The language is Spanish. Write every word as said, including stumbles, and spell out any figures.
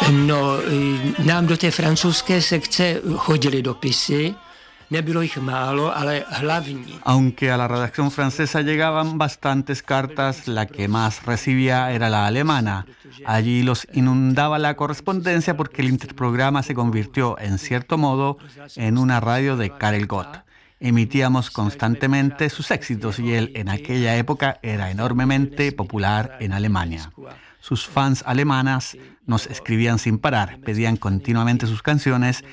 No, nám do té francouzské sekce chodily dopisy, nebylo jich málo, ale hlavní. Aunque a la redacción francesa llegaban bastantes cartas, la que más recibía era la alemana. Allí los inundaba la correspondencia porque el interprograma se convirtió, en cierto modo, en una radio de Karel Gott. Emitíamos constantemente sus éxitos y él en aquella época era enormemente popular en Alemania. Sus fans alemanas nos escribían sin parar, pedían continuamente sus canciones